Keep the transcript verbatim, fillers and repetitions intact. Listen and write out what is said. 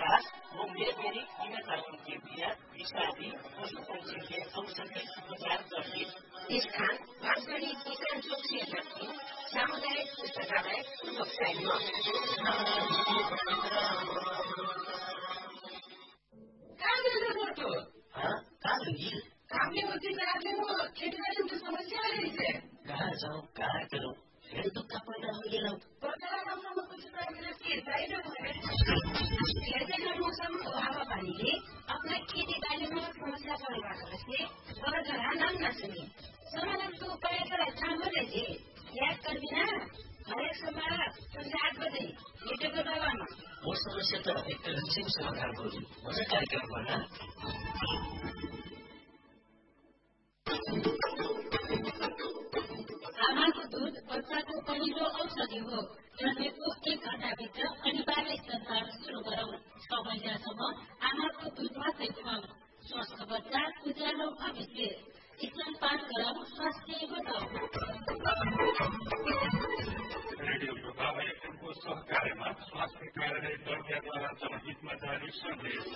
विकास वो मेरी कीमतों के बिया विषादी पशु पंछी के औषधि उपचार करती स्थान वास्तविक किसान चौक क्षेत्र की सामुदायिक पुस्तकालय वेबसाइटमा कामले होती जाते हो खेती में समस्या है इसे कहाँ जाऊँ कहाँ करूँ फिर तो कपड़ा हो गया तो तेरा मौसम में कुछ प्रॉब्लम की साइड है ऐसे का मौसम को हवा पानी ले अपना खेती बाड़ी में समस्या पड़ेगा से और जरा नाम न सुनिए समाधान तो उपाय कर अच्छा हो जाए याद कर बिना हर एक समय तुझे आठ बजे ये जगह दबाना वो समस्या तो एक तरह से समाधान होगी मुझे कार्यक्रम करना आमाको दूध बच्चाको पहिलो औषधि हो जन्मेको एक घण्टाभित्र अनिवार्य स्तनपान सुरु गरौँ छ महिनासम्म आमाको दूध मात्रै खुवाउँ स्वस्थ बच्चा उज्यालो भविष्य स्तनपान गरौँ स्वास्थ्य बचाउँ रेडियो प्रभाव एफएमको सहकार्यमा स्वास्थ्य कार्यालय दर्जाद्वारा जनहितमा जारी सन्देश